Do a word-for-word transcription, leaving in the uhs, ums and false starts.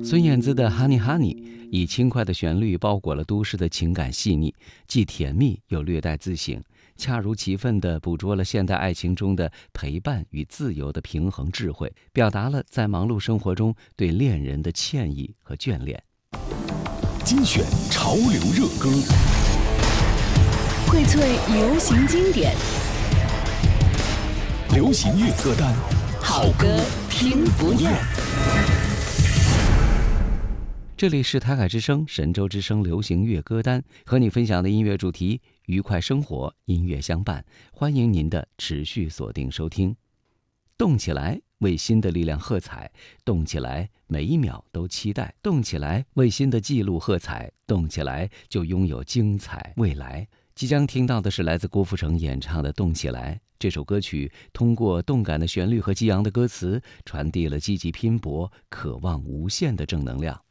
孙燕姿的《Honey Honey》以轻快的旋律包裹了都市的情感细腻，既甜蜜又略带自省，恰如其分地捕捉了现代爱情中的陪伴与自由的平衡智慧，表达了在忙碌生活中对恋人的歉意和眷恋。 精选潮流热歌， 荟萃流行经典， 流行乐歌单， 好歌听不厌。 这里是台海之声神州之声流行乐歌单，和你分享的音乐主题愉快生活，音乐相伴，欢迎您的持续锁定收听。动起来，为新的力量喝彩，动起来，每一秒都期待，动起来，为新的记录喝彩，动起来，就拥有精彩未来。即将听到的是来自郭富城演唱的《动起来》。这首歌曲通过动感的旋律和激昂的歌词，传递了积极拼搏、渴望无限的正能量。